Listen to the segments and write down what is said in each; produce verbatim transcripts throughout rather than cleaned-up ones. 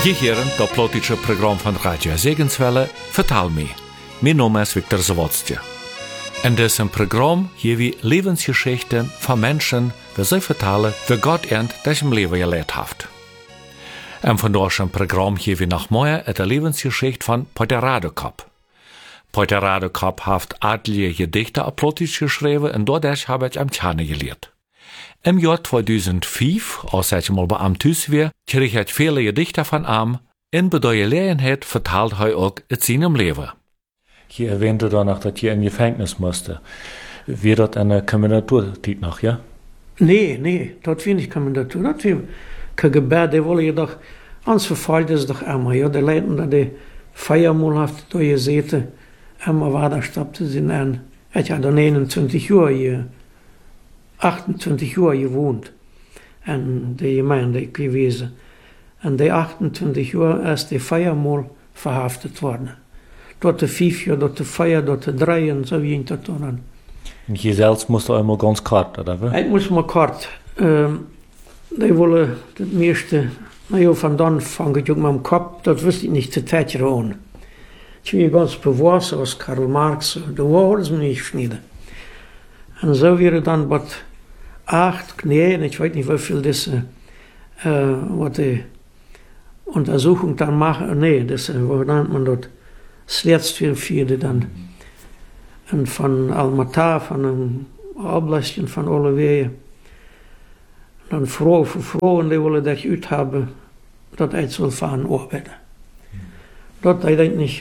Je hören das politische Programm von Radio Segenswelle Vertal me. Mein Name ist Viktor Zawodstje. In diesem Programm geben wir Lebensgeschichten von Menschen, die sie vertellen, wie Gott ihnen das im Leben gelehrt hat. Und von diesem Programm geben wir noch mehr die Lebensgeschichte von Peter Radekop. Peter Radekop hat adlige Gedichte auf Plottisch geschrieben und dadurch habe ich am Tjane gelehrt. Im Jahr zweitausendvijf, als ich mal bei ihm thuis war, kreeg ich viele Gedichte von ihm. In bei der Gelegenheit vertelt er auch aus seinem Leben. Je erwähnte danach, dass je in Gefängnis musste. Wie das eine Kommandatur-Tit noch, ja? Nee, nee, das war nicht Kommandatur. Das war kein Gebet, die wollen ja doch, ans verfällt ist doch immer, ja, die Leute, die die Feiermal haft durchgesehen, immer war da, stoppte sie an. Ich hatte dann einundzwanzig Jahre hier, achtundzwanzig Jahre gewohnt, in der Gemeinde gewesen. Und die achtundzwanzig Jahre ist die Feiermal verhaftet worden. Dort die fünf Jahre, dort die Feier, dort die drei und so wie ich das dann. Und je selbst musste einmal ganz kort, oder was? Ich muss mal kort. Ähm, die wollen das meiste, naja, von dann fange ich auch mit dem Kopf, das wusste ich nicht zu tätschern. Ich bin ganz bewusst aus Karl Marx, da war es mir nicht geschnitten. Und so wäre dann was acht, nee, ich weiß nicht, wie viel das, äh, was die Untersuchung dann machen, nee, das, wo nennt man das, das letzte vierte dann. Und von Almatar, von einem Abläschen von Olivier. Und dann froh für froh, und die wollen das ut haben, dass ich soll fahren arbeiten. Das ich denk nicht.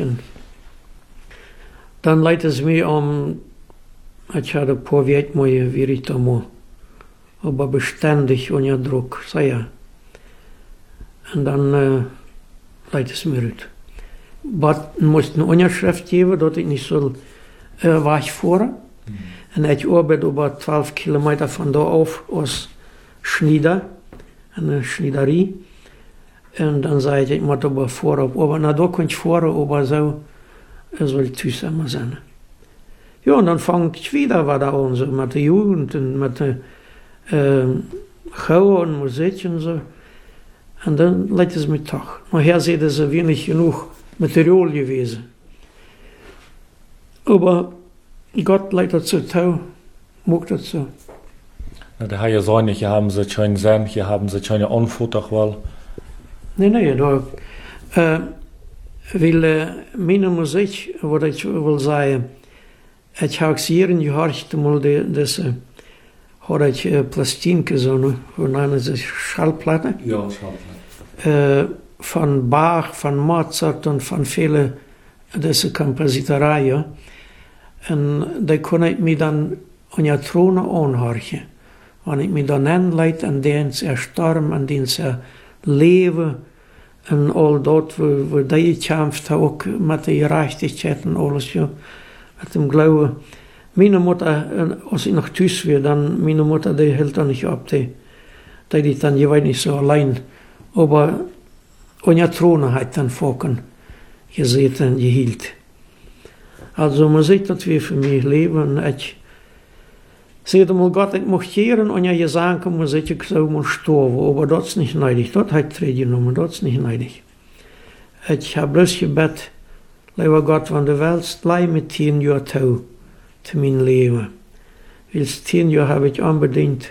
Dann leitet es mir um, ich hatte ein paar Weitmäue, wie ich da mal, aber beständig unter Druck, sehr. Und dann äh, leitet es mir ut. But musste eine Unterschrift geben, dass ich nicht soll äh, wegfahren. Mhm. Und ich arbeite über zwölf Kilometer von da auf aus Schnieder, eine Schniederie. Und dann sage ich, ich muss aber fahren. Aber na, da kann ich fahren, aber so soll ich zusammen immer sein. Ja, und dann fange ich wieder weiter an, so mit der Jugend und mit der äh, Chor und Musik und so. Und dann leitet es mich doch. Nachher sieht es wenig genug Material gewesen. Aber Gott leitet zu tau, mag das so. Na, der Herr soll nicht, hier haben sie schon Sinn, hier haben sie schon Unfutter, weil. Nee, nee, da, äh, weil äh, meine Musik, was ich will sagen, ich habe hier gehört, mal die, das, äh, habe ich äh, Plastinke, so, ne, wo nennen sie Schallplatte? Ja, Schallplatte. Äh, von Bach, von Mozart und von vielen dieser Kompositoren, ja. Und da konnte ich mich dann an der Throne anhören. Wenn ich mich dann anleite, an denen sie sterben, an denen sie leben, und all dort, wo, wo die kämpft, auch mit der Gerechtigkeit und alles, ja, mit dem Glauben. Meine Mutter, als ich noch thuis war, dann, meine Mutter, die hält dann nicht ab, die, die, die dann jeweils nicht so allein. Aber an der Throne hat dann Focken gesehen und gehielt. Also man sieht, dass wir für mich leben. Ich sehe mal Gott, ich möchte hören und ja gesagt, man sieht, ich soll mal sterben, aber das ist nicht neidig. Das hat Träge genommen, das ist nicht neidig. Ich habe bloß gebet, lieber Gott, wenn du willst, leih mir zehn Jahre tau zu meinem Leben. Weil zehn Jahre habe ich unbedingt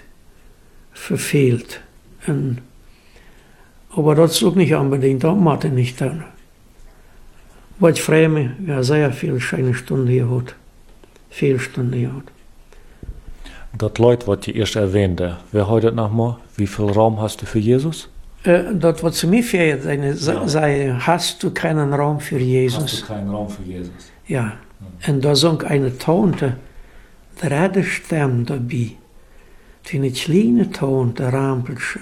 verfehlt. Und aber das ist auch nicht unbedingt, das macht er nicht tun. Aber ich freue mich, ja, sehr viele schöne Stunden hier hat. Viele Stunden hier hat. Das Leute, was ich erst erwähnte, wer heute nochmal, wie viel Raum hast du für Jesus? Äh, das, was zu mir fehlt, ja. sei, hast du keinen Raum für Jesus? Hast du keinen Raum für Jesus? Ja. ja. Und da sang eine Tante, drei Stimmen dabei. Die kleine Tante, Rampelsche.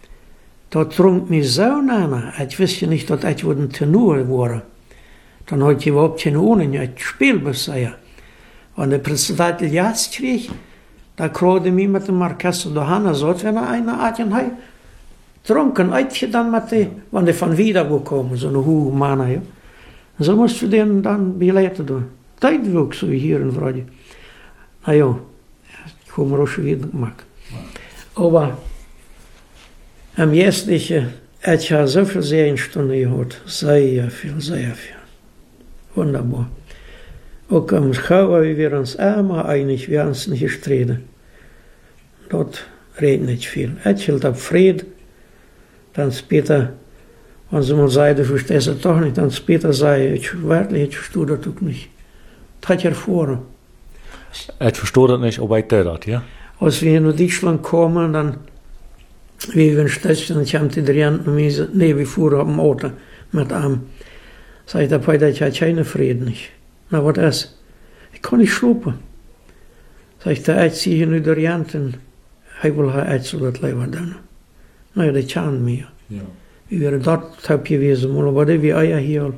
Dat trunk mich so an. Ich wusste nicht, dass ich ein Tenor war. Dann hatte ich überhaupt keine Ahnung, ich spielbar sei. Wenn der Präsident Jas krieg, da kriegte mich mit dem Orchester da hin, so wenn er eine Art hat, trunken, ich dann mit dem, wenn der von wieder gekommen, so eine hohe Mann, ja. So musst du den dann beleiten tun. Das wirkt so hier in Freude. Na ja, ich habe mir auch schon wieder gemacht. Aber am Wesentlichen Ich habe so viel Sehenstunden gehabt. Sehr viel, sehr viel. Wunderbar. Auch am Schauer, wie wir uns einmal einig, wir haben uns nicht gestritten. Dort redet nicht viel. Ich hielt ab Fried, dann später, wenn sie mal sagen, du verstehst es doch nicht, dann später sei ich, wirklich, ich verstehe das auch nicht. Das hat er vor. Ich verstehe das nicht, aber ich tue das, ja? Als wir in Deutschland kommen, dann, wie wir in Städtchen, ich habe die Drianten, nee, wir fuhren auf dem Auto mit einem. Sag ich, da ich habe keinen Frieden nicht. Na, was ist? Ich kann nicht schlafen. Sag ich, da ich ziehe in die Drianten, ich will halt so das Leben dann. Na ja, das kann mir. Ja. Wir wären dort top gewesen, aber das wie Eier hier.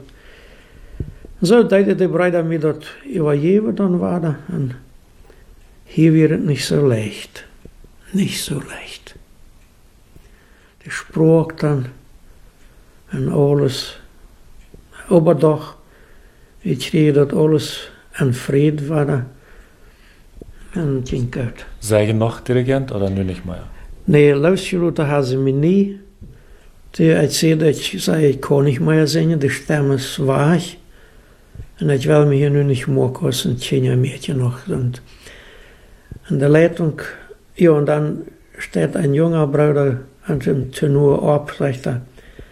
So, da die Brüder mir dort übergeben, dann war da. Und hier wäre es nicht so leicht. Nicht so leicht. Die Spruch dann und alles. Aber doch, ich kriege das alles an Fried war da. Und ging gut. Sei ich noch Dirigent oder nur nicht mehr? Nee, luisteren haben sie mich nie. Die erzählt, ich zei, ich kann nicht mehr singen, die Stimme ist weich. Und ich will mich hier nur nicht mehr kosten, ein kleines Mädchen noch. Und in der Leitung, ja, und dann steht ein junger Bruder an dem Tenor ab, sagt er,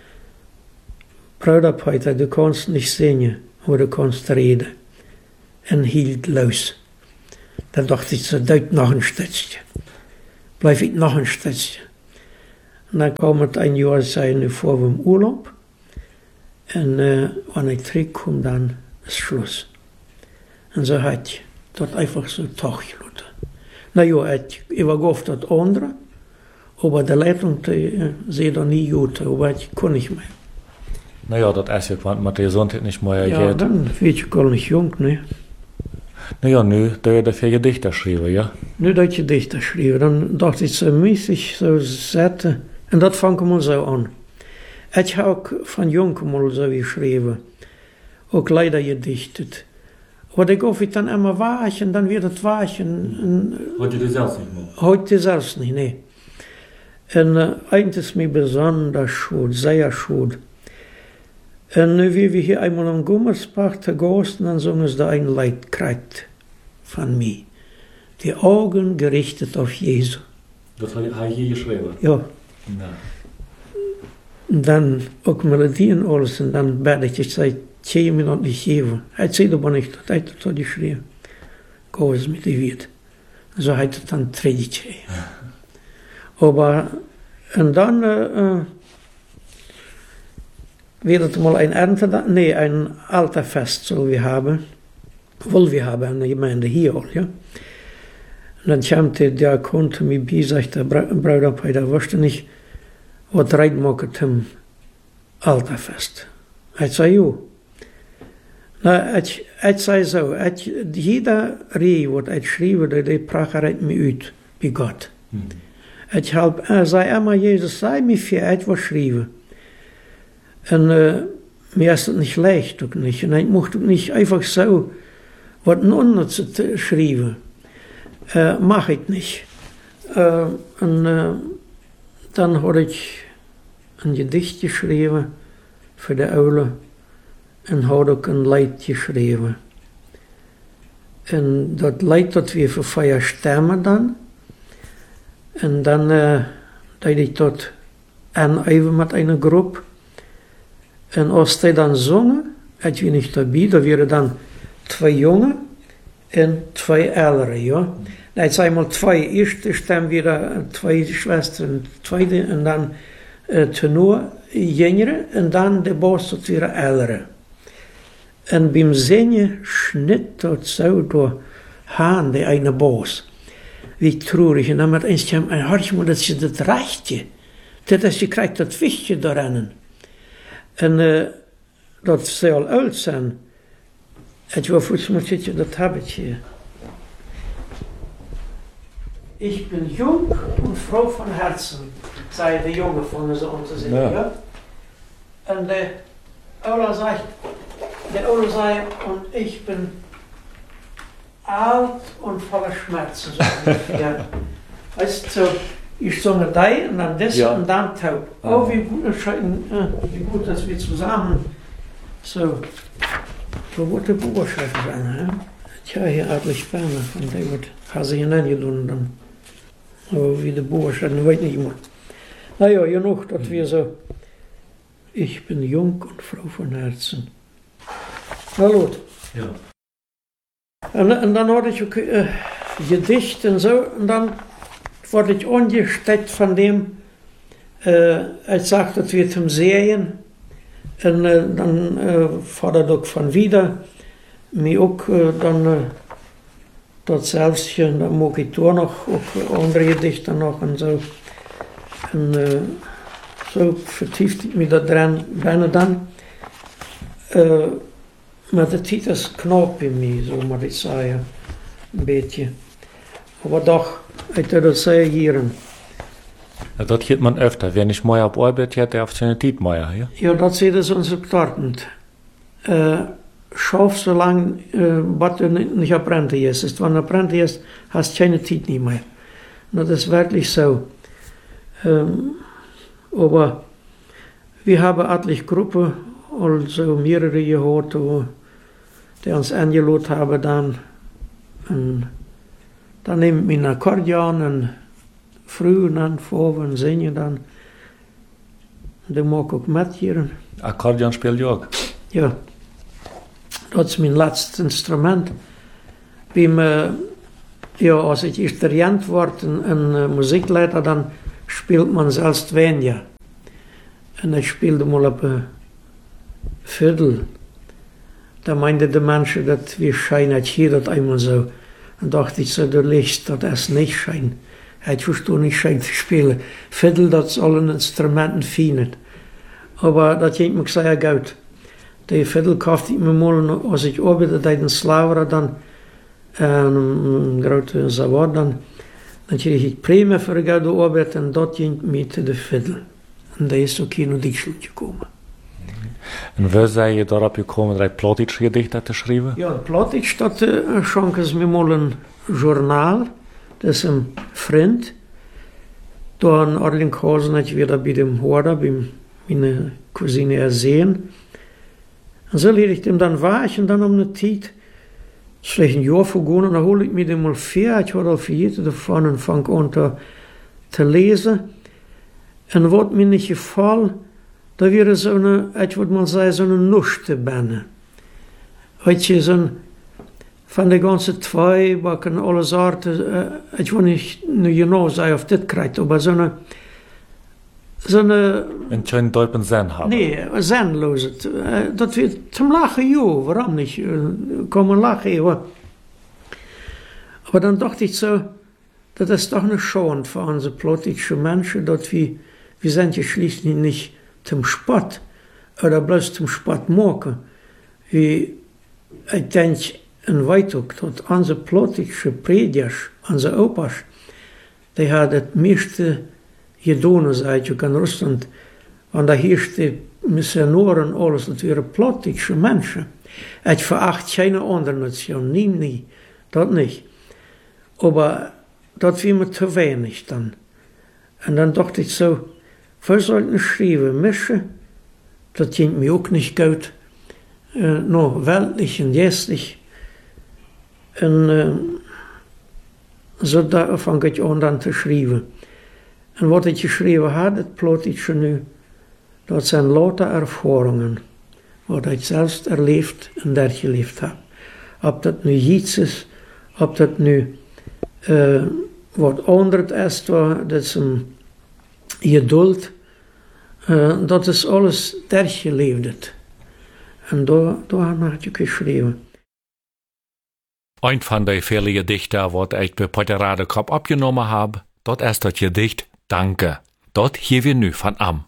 Bruder Peter, du kannst nicht singen, aber du kannst reden. Und hielt los. Dann dachte ich, so, deut noch ein Stützchen. Bleib ich noch ein Stützchen. Und dann kam es ein Jahr sein vor dem Urlaub. Und äh, wenn ich zurückkomme, dann ist Schluss. Und so hat ich dort einfach so Taggeluten. Na ja, ich übergab das andere, aber die Leitung, die sehe da nie gut, aber ich kann nicht mehr. Naja, das ist ja quant mit der Gesundheit nicht mehr. Ja, geht. Dann wird ich gar nicht jung, ne? Naja, nö, da hat er für Gedichte schreiben, ja? Nö, da Gedichte schreiben. Dann dachte ich so mäßig, so Sätze. Und das fängt mal so an. Ich habe auch von jung mal so geschrieben. Auch leider gedichtet. Aber da gehe ich dann immer wachen, dann wird es wachen. Heute du selbst nicht mehr? Heute selbst nicht, ne. Und äh, eins ist mir besonders schön, sehr schön. Und äh, wie wir hier einmal am Gummersbach zu Gast, dann singen sie da ein Lied von mir. Die Augen gerichtet auf Jesu. Das habe ich hier geschrieben? Ja. Na. Und dann auch Melodien alles, und dann werde ich, ich sage, zehn Minuten nicht geben. Er sagt aber nicht, das hat er geschrieben. Geh es mit dir wird. So hat er dann Tradition. Aber, und dann, äh, wird es mal ein Ernte, nee, ein alter Fest soll wir haben. Wohl wir haben eine Gemeinde hier auch, ja. Und dann kam der Diakon zu mir bei, sagt der Bruder Peter, weißt du nicht, was reit machen zum Alterfest? Ich sage, jo. Na, ich, ich sage so, ich, jeder Reh, was ich schreibe, die pracht mir aus, bei Gott. Mhm. Ich halb, äh, sage immer, Jesus, sei mir für ich was schreiben. Und äh, mir ist das nicht leicht, auch nicht. Und ich mochte nicht einfach so, was ein anderes schreiben. Äh, mach ich nicht. Äh, und äh, dann habe ich ein Gedicht geschrieben für die Aule und habe auch ein Lied geschrieben. Und das Lied, das wir für vier Stämme dann. Und dann äh, deed ich dort anüben mit einer Gruppe. Und als die dann zongen, ich war nicht dabei, da waren dann zwei Jungen und zwei Ältere, ja. Jetzt einmal zwei erste Stimmen, wieder zwei Schwestern, zweite, und dann äh, Tenor, Jüngere, und dann der Boss, das wieder Ältere. Und beim Singen schnitt dort so durch Hahn, der eine Boss. Wie traurig. Und dann hat eins gesagt, hör ich mal, das ist das Reichte. Das ist, je krijgt dat visje daarin. En uh, dat zal oud zijn. En je voelt me zitten, dat heb ik hier. Ich bin jung und froh von Herzen, sei der Junge von uns unter sich. Ja. Ja? Und der Ola sagt, der Ola sagt, und ich bin alt und voller Schmerzen. So ja. Weißt du, Ich singe die und dann das Ja. und dann taub. Oh, wie gut, äh, wie gut, dass wir zusammen so, so gute Bürgerschaft sein. Ja? Tja, hier Adlich Berner, von der wird, hat sich ihn eingeladen dann. Aber wie die Bürgerschaft, ich weiß nicht mehr. Naja, genug, dass wir so, ich bin jung und froh von Herzen. Na gut. Ja. Und, und dann hatte ich auch äh, Gedicht und so, und dann wurde ich angesteckt von dem, äh, als sagt, dass wir zum Serien, und äh, dann äh, fordert auch von wieder, mir auch äh, dann äh, dort selbst hier, dann mag ich da noch, auch andere Gedichte noch und so. Und äh, so vertieft ich mich da dran, dann, äh, maar de Titus knap in mij, zo moet ik zeggen, een beetje. Aber doch, ich würde das sehr gieren. Ja, das geht man öfter. Wenn ich mal auf Arbeit hätte, auf seine Zeit mehr, ja? Ja, dat zit es uns betortend. Äh, schaff so lange, äh, was du nicht abbrennt ist. Wenn du abbrennt ist, hast du keine Zeit nicht mehr. Das ist wirklich so. Ähm, aber wir haben etliche Gruppen, also mehrere gehört, die uns eingeladen haben dann. Und dann nehmen wir ein Akkordeon und früh und dann vor und singen dann. Die mag ich auch mitgehen. Akkordeon spielt ja auch. Ja, dat is mijn laatste instrument. Beim, äh, ja, als ich Instrument word en, en uh, muziekleider, dan speelt man zelfs weniger. En ik speelde mal op een Viertel. Da meinte de mensen dat wir schijn, het hier dat einmal so. En dacht ich so, du liegst, dat is niet schijn. Het verstoor niet schijn te spelen. Viertel, dat is al een instrumenten fienet. Aber dat ging me sehr gut. Die Viertel kaufte ich mir mal, als ich arbeitete in Slavera, dann een grote Zawad, dan, dan kreeg ik Prämie voor de goede arbeid en dat ging met de Viertel. En dat is ook hier naar Deutschland gekomen. En wie sei je daarop gekomen, dat je Plattdeutsch gedichten te schrijven? Ja, in Plattdeutsch, dat uh, schonken ze me mal een journaal. Dat is een vriend. Daar in Arlinghausen had je weer bij dem hoorde, bij mijn cousine erzien. En zo leer ik hem dan weg en dan om de tijd. Slecht een jaar vergaan en dan hol ik me dem mal ver. Ik had al vergeten davon en vang aan te, te lezen. En wat me niet gevallen, dat weer zo'n, ik wil mal zeggen, zo'n nuchte binnen. Weet je, zo'n, van de ganze twee, wat en alle soorten, uh, ik wil niet nu genau zeggen of dit krijgt, maar zo'n, zo'n... Een schönen Dolpen Zen haben. Nee, zenloos. Uh, dat we zum lachen, joh, waarom niet? Uh, komen lachen, joh. Aber dann dachte ich so, das ist doch eine Schande für unsere plattdeutsche Menschen, dass wir, wir sind ja schließlich nicht zum Spott oder bloß zum Spott machen. Wie, ich denke, in Weitog, dass unsere plattdeutsche Prediger, unsere Opas, die haben das meiste getan, seit ich in Russland, wenn da hier steht, Missionaren, alles, das wären plattdeutsche Menschen. Ich verachte keine andere Nation, nie, nie, das nicht. Aber das war mir zu wenig dann. Und dann dachte ich so, wir sollten schreiben, mischen, das ging mir auch nicht gut, äh, nur weltlich und jästlich. Und äh, so da fange ich an dann zu schreiben. Und was ich geschrieben habe, das Plattdeutsche nu, das sind lauter Erfahrungen, was ich selbst erlebt und durchgelebt habe. Ob das nu iets ist, ob das nu Uh, wat anders is, dat is een geduld, uh, dat is alles dergeleefd. En daar, daar heb ik geschreven. Ein von den vielen Gedichten, was ich bei Potterade Kopf abgenommen habe, dort ist das Gedicht Danke. Dort hier wir nu von am.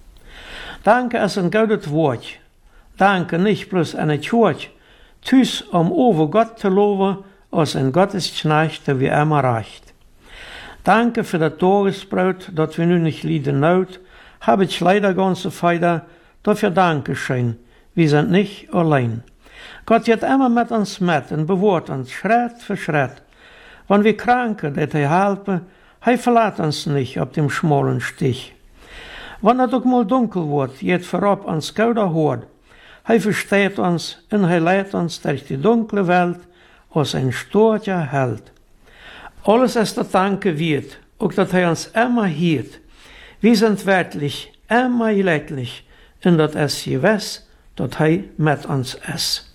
Danke ist ein gutes Wort. Danke nicht bloß an het Woord. Thuis om over Gott te loven, als ein Gottesknecht, der wie immer reicht. Danke für das Tagesbrot, dat wir nu nicht lieden Not, hab ich leider ganze Feider, dafür Dankeschön, wir sind nicht allein. Gott geht immer mit uns mit und bewahrt uns Schritt für Schritt. Wenn wir kranken, dat er helfen, Hij verlaat ons nicht auf dem schmalen Stich. Wann het ook mal dunkel wordt, jet voorop ans koude hoort. Hij versteht ons en hij leidt ons durch die dunkle Welt als ein stoertje Held. Alles ist der Danke wird, auch dass hij uns immer hielt. Wir sind wirklich immer leidlich, en dat es je wes, dat hij met ons is.